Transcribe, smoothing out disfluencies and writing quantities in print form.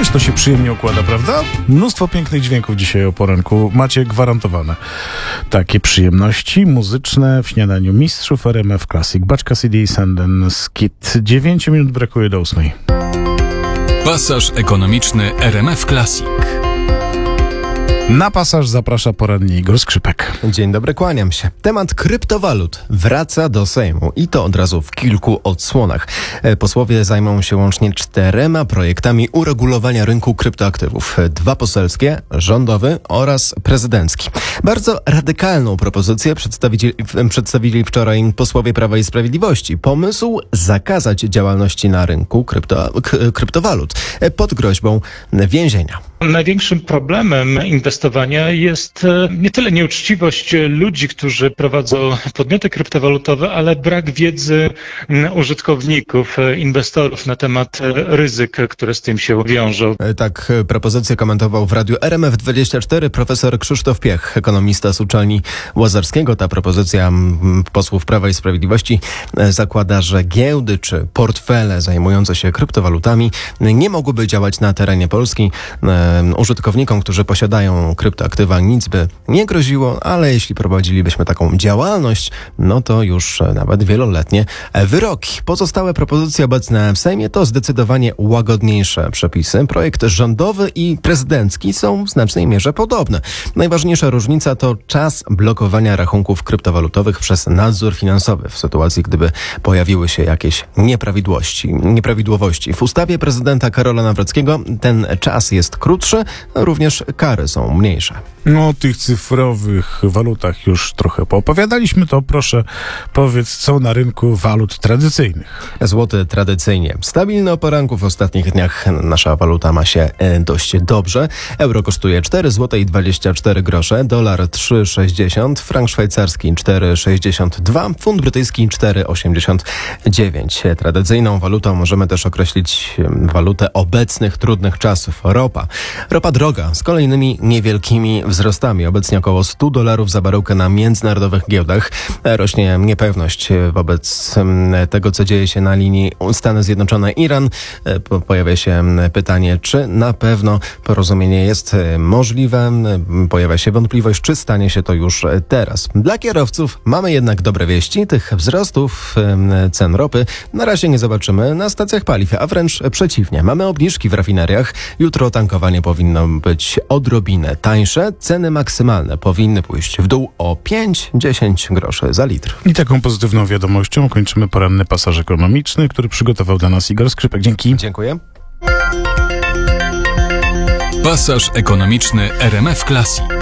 Ależ to się przyjemnie układa, prawda? Mnóstwo pięknych dźwięków dzisiaj o poranku. Macie gwarantowane takie przyjemności muzyczne w śniadaniu mistrzów RMF Classic. Butch Cassidy i Sundance Kid. 9 minut brakuje do 8. Pasaż ekonomiczny RMF Classic. Na pasaż zaprasza porannie Igor Skrzypek. Dzień dobry, kłaniam się. Temat kryptowalut wraca do Sejmu i to od razu w kilku odsłonach. Posłowie zajmą się łącznie 4 projektami uregulowania rynku kryptoaktywów. 2 poselskie, rządowy oraz prezydencki. Bardzo radykalną propozycję przedstawili wczoraj posłowie Prawa i Sprawiedliwości. Pomysł zakazać działalności na rynku kryptowalut pod groźbą więzienia. Największym problemem inwestowania jest nie tyle nieuczciwość ludzi, którzy prowadzą podmioty kryptowalutowe, ale brak wiedzy użytkowników, inwestorów na temat ryzyk, które z tym się wiążą. Tak propozycję komentował w radiu RMF24 profesor Krzysztof Piech, ekonomista z uczelni Łazarskiego. Ta propozycja posłów Prawa i Sprawiedliwości zakłada, że giełdy czy portfele zajmujące się kryptowalutami nie mogłyby działać na terenie Polski. Użytkownikom, którzy posiadają kryptoaktywa, nic by nie groziło, ale jeśli prowadzilibyśmy taką działalność, no to już nawet wieloletnie wyroki. Pozostałe propozycje obecne w Sejmie to zdecydowanie łagodniejsze przepisy. Projekt rządowy i prezydencki są w znacznej mierze podobne. Najważniejsza różnica to czas blokowania rachunków kryptowalutowych przez nadzór finansowy w sytuacji, gdyby pojawiły się jakieś nieprawidłowości. W ustawie prezydenta Karola Nawrockiego ten czas jest krótszy, również kary są mniejsze. O tych cyfrowych walutach już trochę poopowiadaliśmy, to proszę powiedz, co na rynku walut tradycyjnych. Złoty tradycyjnie stabilny o poranku. W ostatnich dniach nasza waluta ma się dość dobrze. Euro kosztuje 4,24 zł, dolar 3,60, frank szwajcarski 4,62, funt brytyjski 4,89. Tradycyjną walutą możemy też określić walutę obecnych trudnych czasów. Ropa droga, z kolejnymi niewielkimi wzrostami. Obecnie około $100 za baryłkę na międzynarodowych giełdach. Rośnie niepewność wobec tego, co dzieje się na linii Stany Zjednoczone-Iran. Pojawia się pytanie, czy na pewno porozumienie jest możliwe. Pojawia się wątpliwość, czy stanie się to już teraz. Dla kierowców mamy jednak dobre wieści. Tych wzrostów cen ropy na razie nie zobaczymy na stacjach paliw, a wręcz przeciwnie. Mamy obniżki w rafineriach. Jutro tankowanie powinno być odrobinę tańsze. Ceny maksymalne powinny pójść w dół o 5-10 groszy za litr. I taką pozytywną wiadomością kończymy poranny pasaż ekonomiczny, który przygotował dla nas Igor Skrzypek. Dzięki. Dziękuję. Pasaż ekonomiczny RMF Classic.